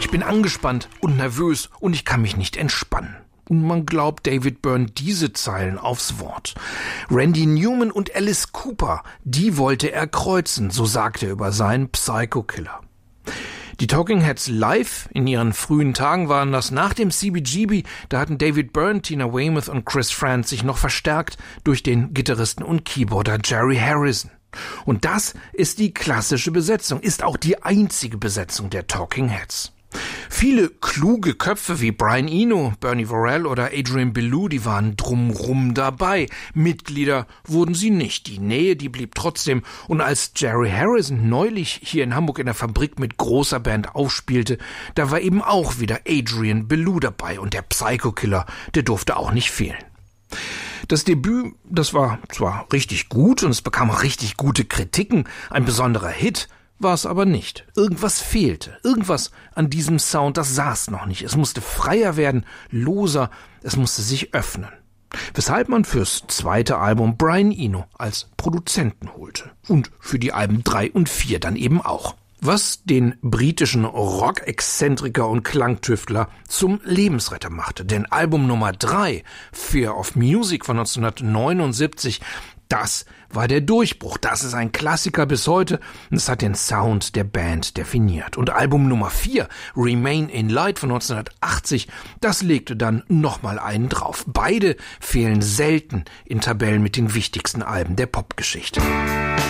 Ich bin angespannt und nervös und ich kann mich nicht entspannen. Und man glaubt David Byrne diese Zeilen aufs Wort. Randy Newman und Alice Cooper, die wollte er kreuzen, so sagte er über seinen Psycho Killer. Die Talking Heads live in ihren frühen Tagen waren das nach dem CBGB, da hatten David Byrne, Tina Weymouth und Chris Frantz sich noch verstärkt durch den Gitarristen und Keyboarder Jerry Harrison. Und das ist die klassische Besetzung, ist auch die einzige Besetzung der Talking Heads. Viele kluge Köpfe wie Brian Eno, Bernie Worrell oder Adrian Belew, die waren drumrum dabei. Mitglieder wurden sie nicht. Die Nähe, die blieb trotzdem. Und als Jerry Harrison neulich hier in Hamburg in der Fabrik mit großer Band aufspielte, da war eben auch wieder Adrian Belew dabei. Und der Psycho Killer, der durfte auch nicht fehlen. Das Debüt, das war zwar richtig gut und es bekam auch richtig gute Kritiken, ein besonderer Hit, war es aber nicht. Irgendwas fehlte. Irgendwas an diesem Sound, das saß noch nicht. Es musste freier werden, loser, es musste sich öffnen. Weshalb man fürs zweite Album Brian Eno als Produzenten holte. Und für die Alben 3 und 4 dann eben auch. Was den britischen Rock-Exzentriker und Klangtüftler zum Lebensretter machte. Denn Album Nummer 3, Fear of Music von 1979, das war der Durchbruch. Das ist ein Klassiker bis heute und es hat den Sound der Band definiert. Und Album Nummer 4, Remain in Light von 1980, das legte dann nochmal einen drauf. Beide fehlen selten in Tabellen mit den wichtigsten Alben der Popgeschichte.